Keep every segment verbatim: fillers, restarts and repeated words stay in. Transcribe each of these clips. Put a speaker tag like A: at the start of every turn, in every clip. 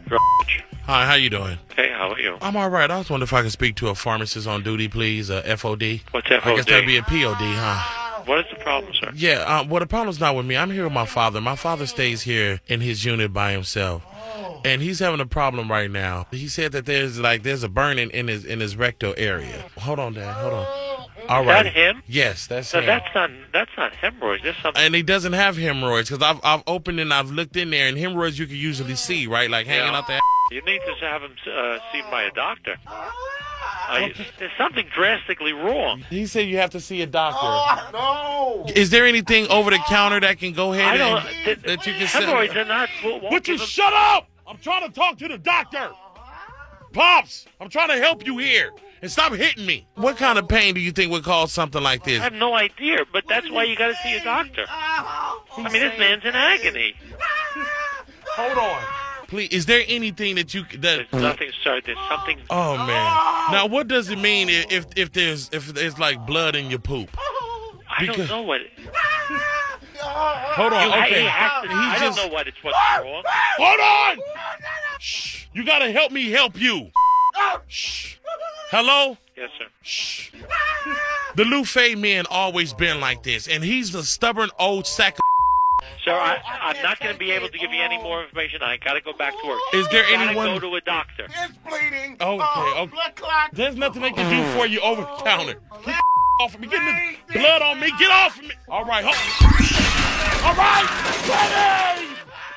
A: George.
B: Hi, how you doing?
A: Hey, how are you?
B: I'm all right. I was wondering if I could speak to a pharmacist on duty, please. Uh, F O D.
A: What's F O D?
B: I guess that'd be a P O D, huh?
A: What is the problem, sir?
B: Yeah, uh, well, the problem's not with me. I'm here with my father. My father stays here in his unit by himself. And he's having a problem right now. He said that there's like there's a burning in his in his rectal area. Hold on, Dad. Hold on. All right.
A: Is that him?
B: Yes, that's
A: No,
B: him.
A: that's not that's not hemorrhoids. That's something.
B: And he doesn't have hemorrhoids because I've I've opened and I've looked in there, and hemorrhoids you can usually see, right? Like hanging
A: Yeah.
B: out there.
A: You need to have him uh, seen by a doctor. Uh, there's something drastically wrong.
B: He said you have to see a doctor.
C: Oh, no!
B: Is there anything over the counter that can go ahead
A: I don't.
B: and
A: th-
B: that you can send?
A: hemorrhoids are not. Won't
C: Would you
A: give him-
C: shut up? I'm trying to talk to the doctor. Pops, I'm trying to help you here. And stop hitting me.
B: What kind of pain do you think would cause something like this?
A: I have no idea, but that's why you got to see a doctor. I mean, this man's in agony.
B: Hold on. Please, is there anything that you that?
A: There's nothing, sir. There's something.
B: Oh man. Now, what does it mean if if, if there's if there's like blood in your poop?
A: I
B: because-
A: don't know what.
B: Hold on.
A: You,
B: Okay.
A: he has to,
B: He's
A: I
B: just-
A: don't know what it's what's wrong.
C: Hold on! Shh. You gotta help me help you. Shh. Hello?
A: Yes, sir.
C: Shh.
B: The Lou Fei men always been like this, and he's a stubborn old sack of.
A: Sir, I, I'm not going to be able to give you any more information. I got to go back to work.
B: Is there
A: Gotta
B: anyone?
A: go to a doctor.
C: It's bleeding.
B: Okay,
C: Oh,
B: okay.
C: blood clot.
B: There's nothing they can do for you over the counter. Get the off of me. Get the blood on me. Get off of me. All right. Hold.
C: All right, ready!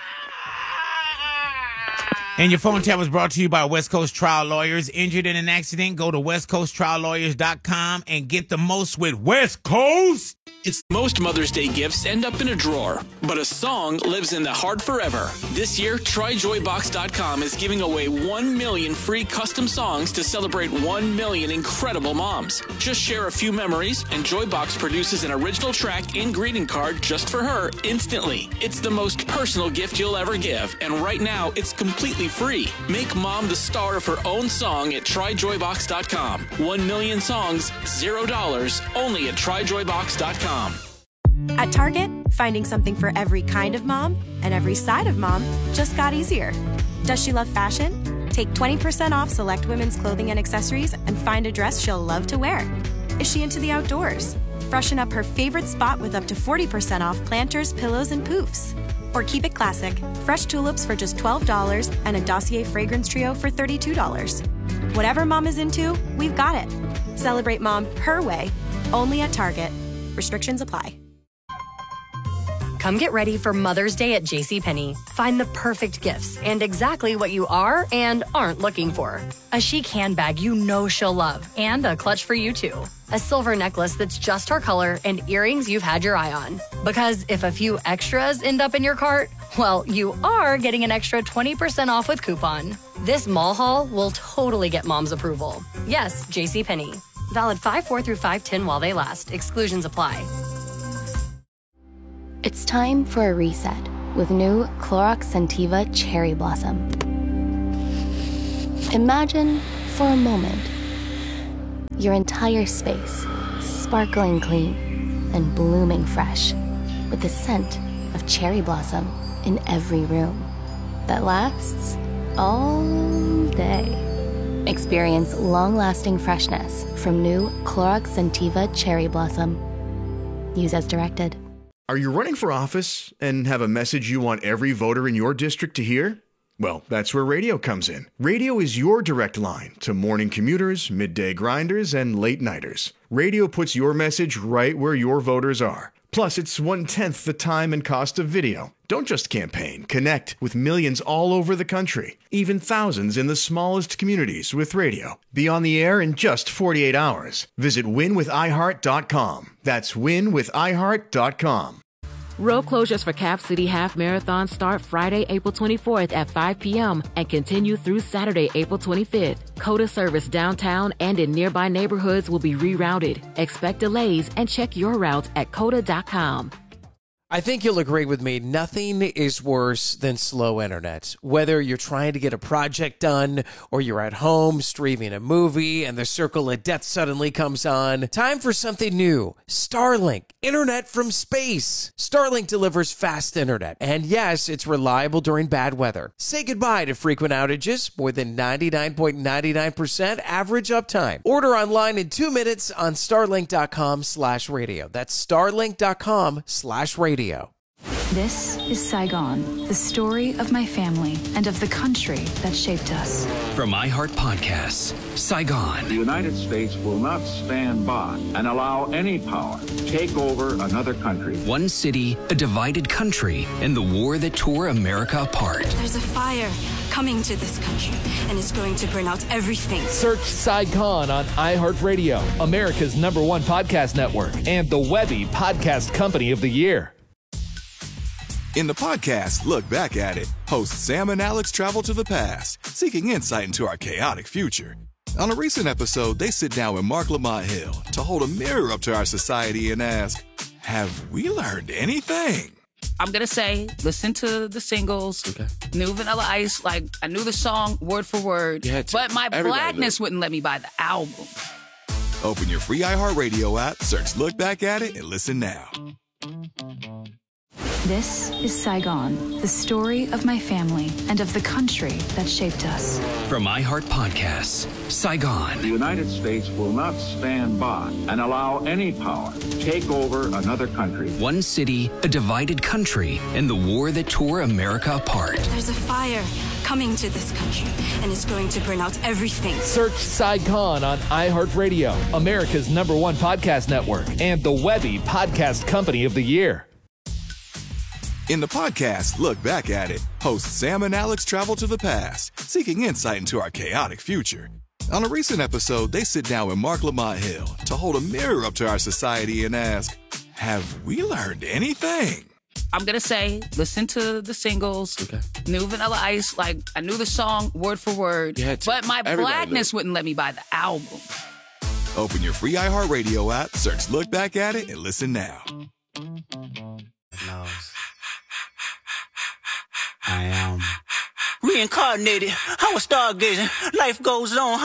D: And your phone tap was brought to you by West Coast Trial Lawyers. Injured in an accident? Go to west coast trial lawyers dot com and get the most with West Coast.
E: It's most Mother's Day gifts end up in a drawer, but a song lives in the heart forever. This year, try joy box dot com is giving away one million free custom songs to celebrate one million incredible moms. Just share a few memories, and Joybox produces an original track and greeting card just for her instantly. It's the most personal gift you'll ever give, and right now, it's completely free. Make mom the star of her own song at try joy box dot com. One million songs, zero dollars, only at try joy box dot com.
F: At Target, finding something for every kind of mom and every side of mom just got easier. Does she love fashion? Take twenty percent off select women's clothing and accessories and find a dress she'll love to wear. Is she into the outdoors? Freshen up her favorite spot with up to forty percent off planters, pillows, and poofs. Or keep it classic, fresh tulips for just twelve dollars and a Dossier fragrance trio for thirty-two dollars. Whatever mom is into, we've got it. Celebrate mom her way, only at Target. Restrictions apply.
G: Come get ready for Mother's Day at JCPenney. Find the perfect gifts and exactly what you are and aren't looking for. A chic handbag you know she'll love and a clutch for you too. A silver necklace that's just her color and earrings you've had your eye on. Because if a few extras end up in your cart, well, you are getting an extra twenty percent off with coupon. This mall haul will totally get mom's approval. Yes, JCPenney. Valid five four through five ten while they last. Exclusions apply.
H: It's time for a reset with new Clorox Scentiva Cherry Blossom. Imagine, for a moment, your entire space sparkling clean and blooming fresh with the scent of cherry blossom in every room that lasts all day. Experience long-lasting freshness from new Clorox Scentiva Cherry Blossom. Use as directed.
I: Are you running for office and have a message you want every voter in your district to hear? Well, that's where radio comes in. Radio is your direct line to morning commuters, midday grinders, and late nighters. Radio puts your message right where your voters are. Plus, it's one-tenth the time and cost of video. Don't just campaign. Connect with millions all over the country, even thousands in the smallest communities with radio. Be on the air in just forty-eight hours. Visit win with i heart dot com. That's win with i heart dot com.
J: Road closures for Cap City Half Marathon start Friday, April twenty-fourth at five p.m. and continue through Saturday, April twenty-fifth. COTA service downtown and in nearby neighborhoods will be rerouted. Expect delays and check your routes at cota dot com.
K: I think you'll agree with me. Nothing is worse than slow internet. Whether you're trying to get a project done or you're at home streaming a movie and the circle of death suddenly comes on. Time for something new. Starlink. Internet from space. Starlink delivers fast internet. And yes, it's reliable during bad weather. Say goodbye to frequent outages. More than ninety-nine point nine nine percent average uptime. Order online in two minutes on starlink.com slash radio. That's starlink.com slash radio.
L: This is Saigon, the story of my family and of the country that shaped us.
M: From iHeart Podcasts, Saigon.
N: The United States will not stand by and allow any power to take over another country.
M: One city, a divided country, and the war that tore America apart.
O: There's a fire coming to this country, and it's going to burn out everything.
P: Search Saigon on iHeartRadio, America's number one podcast network, and the Webby Podcast Company of the Year.
Q: In the podcast, Look Back at It, hosts Sam and Alex travel to the past, seeking insight into our chaotic future. On a recent episode, they sit down with Mark Lamont Hill to hold a mirror up to our society and ask, have we learned anything?
R: I'm going to say, listen to the singles, okay. New Vanilla Ice, like, I knew the song word for word, but my blackness wouldn't let me buy the album.
Q: Open your free iHeartRadio app, search Look Back at It, and listen now.
L: This is Saigon, the story of my family and of the country that shaped us.
M: From iHeart Podcasts, Saigon.
N: The United States will not stand by and allow any power to take over another country.
M: One city, a divided country, and the war that tore America apart.
O: There's a fire coming to this country, and it's going to burn out everything.
P: Search Saigon on iHeartRadio, America's number one podcast network, and the Webby Podcast Company of the Year.
Q: In the podcast, Look Back at It, hosts Sam and Alex travel to the past, seeking insight into our chaotic future. On a recent episode, they sit down with Mark Lamont Hill to hold a mirror up to our society and ask, have we learned anything?
R: I'm going to say, listen to the singles, okay. New Vanilla Ice, like, I knew the song word for word, but my blackness wouldn't let me buy the album.
Q: Open your free iHeartRadio app, search Look Back at It, and listen now.
S: I am reincarnated. I was stargazing. Life goes on.